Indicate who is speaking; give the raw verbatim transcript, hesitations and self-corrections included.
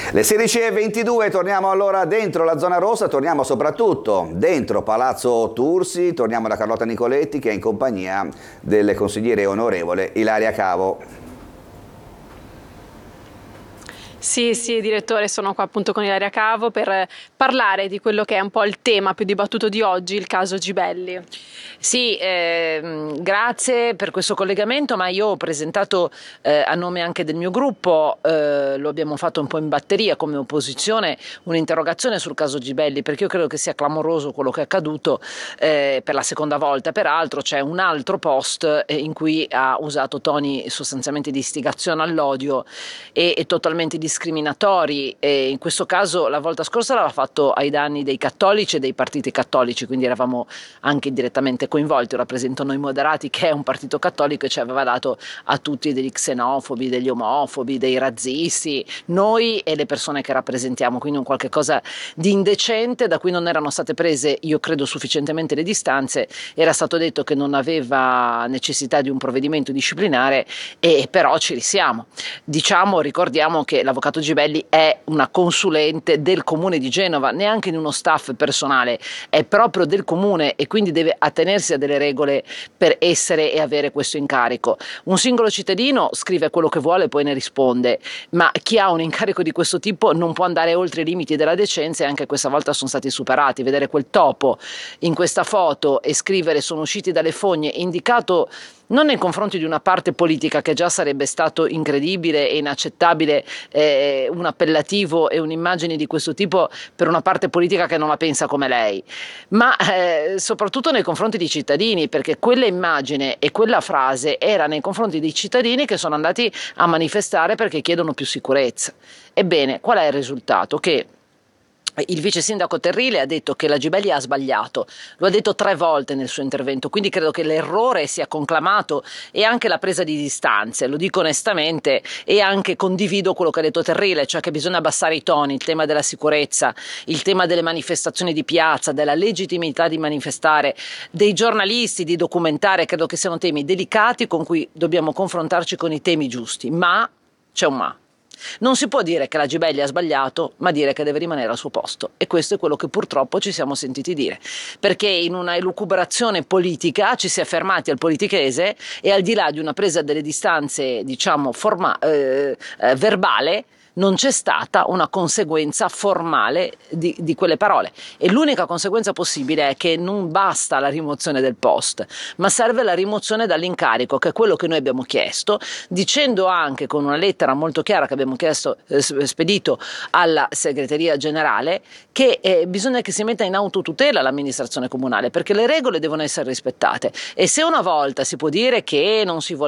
Speaker 1: Le sedici e ventidue, torniamo allora dentro la zona rossa, torniamo soprattutto dentro Palazzo Tursi, torniamo da Carlotta Nicoletti che è in compagnia delle consigliere onorevole Ilaria Cavo.
Speaker 2: Sì, sì, direttore, sono qua appunto con Ilaria Cavo per parlare di quello che è un po' il tema più dibattuto di oggi, il caso Gibelli.
Speaker 3: Sì, ehm, grazie per questo collegamento, ma io ho presentato eh, a nome anche del mio gruppo, eh, lo abbiamo fatto un po' in batteria come opposizione, un'interrogazione sul caso Gibelli, perché io credo che sia clamoroso quello che è accaduto eh, per la seconda volta. Peraltro c'è un altro post eh, in cui ha usato toni sostanzialmente di istigazione all'odio e, e totalmente discriminatori, e in questo caso la volta scorsa l'aveva fatto ai danni dei cattolici e dei partiti cattolici, quindi eravamo anche direttamente coinvolti. Io rappresento Noi Moderati, che è un partito cattolico, e ci aveva dato a tutti degli xenofobi, degli omofobi, dei razzisti, noi e le persone che rappresentiamo, quindi un qualche cosa di indecente da cui non erano state prese, io credo, sufficientemente le distanze. Era stato detto che non aveva necessità di un provvedimento disciplinare, e però ci risiamo. Diciamo, ricordiamo che l'avvocato Gibelli è una consulente del comune di Genova, neanche in uno staff personale, è proprio del comune, e quindi deve attenersi a delle regole per essere e avere questo incarico. Un singolo cittadino scrive quello che vuole e poi ne risponde, ma chi ha un incarico di questo tipo non può andare oltre i limiti della decenza, e anche questa volta sono stati superati. Vedere quel topo in questa foto e scrivere "sono usciti dalle fogne", indicato non nei confronti di una parte politica, che già sarebbe stato incredibile e inaccettabile eh, un appellativo e un'immagine di questo tipo per una parte politica che non la pensa come lei, ma eh, soprattutto nei confronti dei cittadini, perché quella immagine e quella frase era nei confronti dei cittadini che sono andati a manifestare perché chiedono più sicurezza. Ebbene, qual è il risultato? Che il vice sindaco Terrile ha detto che la Gibelli ha sbagliato, lo ha detto tre volte nel suo intervento, quindi credo che l'errore sia conclamato, e anche la presa di distanze, lo dico onestamente, e anche condivido quello che ha detto Terrile, cioè che bisogna abbassare i toni, il tema della sicurezza, il tema delle manifestazioni di piazza, della legittimità di manifestare, dei giornalisti, di documentare. Credo che siano temi delicati con cui dobbiamo confrontarci con i temi giusti, ma c'è un ma. Non si può dire che la Gibelli ha sbagliato, ma dire che deve rimanere al suo posto, e questo è quello che purtroppo ci siamo sentiti dire, perché in una elucubrazione politica ci si è fermati al politichese, e al di là di una presa delle distanze, diciamo, forma, eh, eh, verbale, non c'è stata una conseguenza formale di, di quelle parole, e l'unica conseguenza possibile è che non basta la rimozione del post, ma serve la rimozione dall'incarico, che è quello che noi abbiamo chiesto, dicendo anche con una lettera molto chiara che abbiamo chiesto, eh, spedito alla segreteria generale, che eh, bisogna che si metta in autotutela l'amministrazione comunale, perché le regole devono essere rispettate, e se una volta si può dire che non si vuole